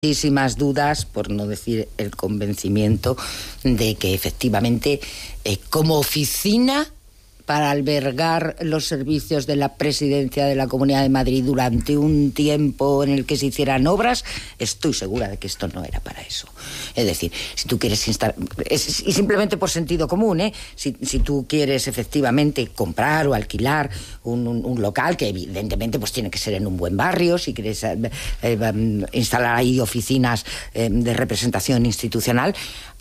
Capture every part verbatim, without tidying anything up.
muchísimas dudas, por no decir el convencimiento, de que efectivamente eh, como oficina para albergar los servicios de la Presidencia de la Comunidad de Madrid durante un tiempo en el que se hicieran obras, estoy segura de que esto no era para eso. Es decir, si tú quieres instalar, es, y simplemente por sentido común, ¿eh? si, si tú quieres efectivamente comprar o alquilar un, un, un local, que evidentemente pues tiene que ser en un buen barrio, si quieres eh, eh, instalar ahí oficinas eh, de representación institucional,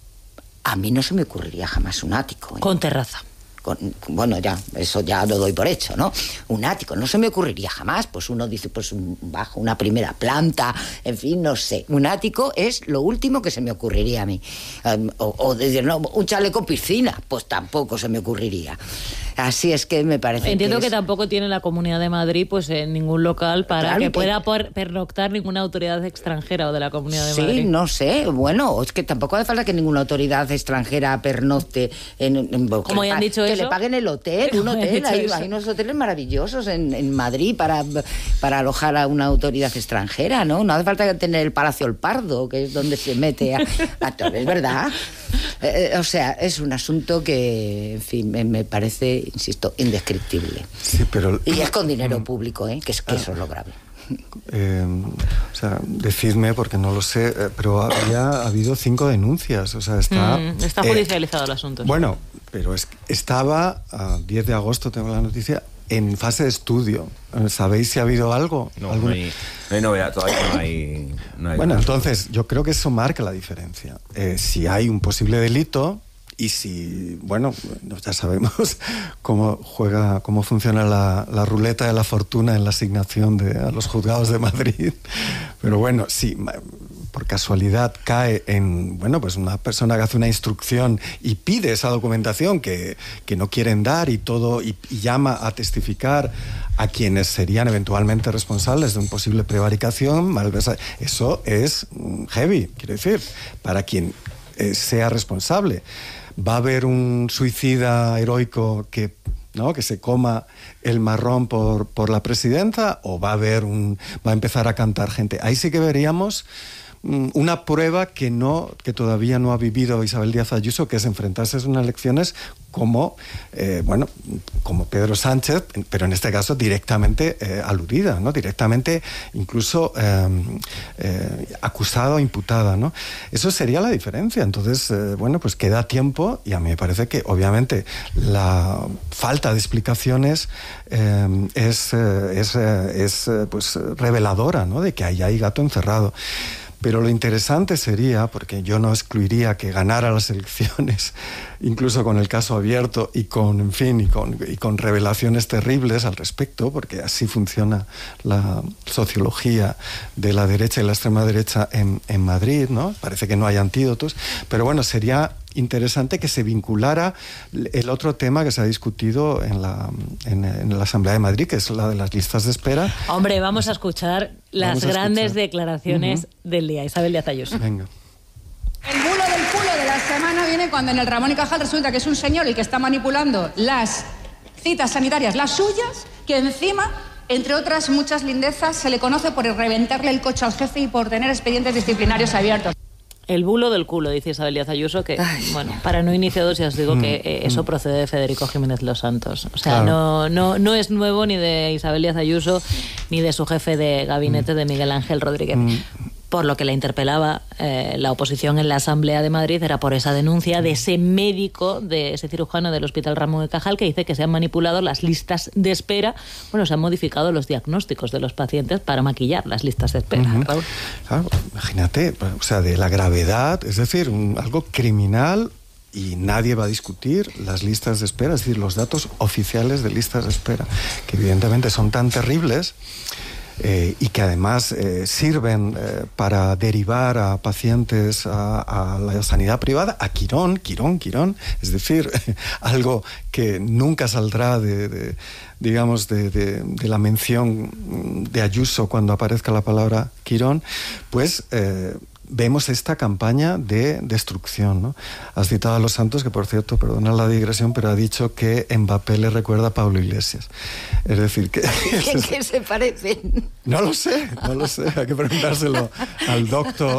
a mí no se me ocurriría jamás un ático, ¿eh? Con terraza. Con, bueno, ya, eso ya lo doy por hecho, ¿no? Un ático, no se me ocurriría jamás. Pues uno dice, pues un bajo, una primera planta, en fin, no sé. Un ático es lo último que se me ocurriría a mí. Um, o, o decir, no, un chalet con piscina, pues tampoco se me ocurriría. Así es que me parece Entiendo que, que es... tampoco tiene la Comunidad de Madrid pues en ningún local para claro, que, que pueda por, pernoctar ninguna autoridad extranjera o de la Comunidad de sí, Madrid. Sí, no sé. Bueno, es que tampoco hace falta que ninguna autoridad extranjera pernocte en... en Como ya han dicho que eso. le paguen el hotel, un hotel. Hay, hay unos hoteles maravillosos en, en Madrid para, para alojar a una autoridad extranjera, ¿no? No hace falta tener el Palacio El Pardo, que es donde se mete a, a todo, ¿es verdad? Eh, o sea, es un asunto que, en fin, me, me parece, insisto, indescriptible. Sí, pero... Y es con dinero público, ¿eh? Que, es, que eso es lo grave. Eh, o sea, decidme porque no lo sé, eh, pero había habido cinco denuncias, o sea, está... Mm, está judicializado eh, el asunto. Bueno, pero es, estaba a diez de agosto, tengo la noticia, en fase de estudio. ¿Sabéis si ha habido algo? No, no hay, no hay novedad, todavía no hay... No hay bueno, nada. Entonces, yo creo que eso marca la diferencia. Eh, si hay un posible delito... Y si, bueno, ya sabemos cómo juega, cómo funciona la, la ruleta de la fortuna en la asignación de, a los juzgados de Madrid. Pero bueno, si por casualidad cae en, bueno, pues una persona que hace una instrucción y pide esa documentación que, que no quieren dar y todo, y, y llama a testificar a quienes serían eventualmente responsables de un posible prevaricación, malversa, eso es heavy, quiero decir, para quien eh, sea responsable. ¿Va a haber un suicida heroico que, ¿no? que se coma el marrón por, por la presidenta? ¿O va a haber un, va a empezar a cantar gente? Ahí sí que veríamos una prueba que no que todavía no ha vivido Isabel Díaz Ayuso, que es enfrentarse a unas elecciones como eh, bueno como Pedro Sánchez, pero en este caso directamente eh, aludida, ¿no? Directamente incluso eh, eh, acusada o imputada, ¿no? Eso sería la diferencia. Entonces, eh, bueno, pues queda tiempo y a mí me parece que obviamente la falta de explicaciones eh, es, eh, es, eh, es eh, pues reveladora, ¿no? De que ahí hay gato encerrado. Pero lo interesante sería, porque yo no excluiría que ganara las elecciones, incluso con el caso abierto y con, en fin, y con, y con revelaciones terribles al respecto, porque así funciona la sociología de la derecha y la extrema derecha en, en Madrid, ¿no? Parece que no hay antídotos, pero bueno, sería interesante que se vinculara el otro tema que se ha discutido en la, en, en la Asamblea de Madrid, que es la de las listas de espera. Hombre, vamos a escuchar las vamos a grandes escuchar. declaraciones uh-huh. del día. Isabel Díaz Ayuso. Venga. El bulo del culo de la semana viene cuando en el Ramón y Cajal resulta que es un señor el que está manipulando las citas sanitarias, las suyas, que encima, entre otras muchas lindezas, se le conoce por reventarle el coche al jefe y por tener expedientes disciplinarios abiertos. El bulo del culo, dice Isabel Díaz Ayuso, que, Ay. bueno, para no iniciados ya os digo mm, que eh, eso mm. procede de Federico Jiménez Los Santos. O sea, claro. no, no, no es nuevo ni de Isabel Díaz Ayuso ni de su jefe de gabinete, mm. de Miguel Ángel Rodríguez. Mm. Por lo que la interpelaba eh, la oposición en la Asamblea de Madrid era por esa denuncia de ese médico, de ese cirujano del Hospital Ramón y Cajal, que dice que se han manipulado las listas de espera. Bueno, se han modificado los diagnósticos de los pacientes para maquillar las listas de espera. Uh-huh. Raúl. Claro, imagínate, o sea, de la gravedad, es decir, un, algo criminal. Y nadie va a discutir las listas de espera, es decir, los datos oficiales de listas de espera, que evidentemente son tan terribles. Eh, y que además eh, sirven eh, para derivar a pacientes a, a la sanidad privada, a Quirón, Quirón, Quirón, es decir, algo que nunca saldrá de, de digamos, de, de, de la mención de Ayuso cuando aparezca la palabra Quirón, pues... Eh, vemos esta campaña de destrucción, ¿no? Has citado a Los Santos, que por cierto, perdona la digresión, pero ha dicho que Mbappé le recuerda a Pablo Iglesias. Es decir, que... ¿En qué se parecen? No lo sé, no lo sé, hay que preguntárselo al doctor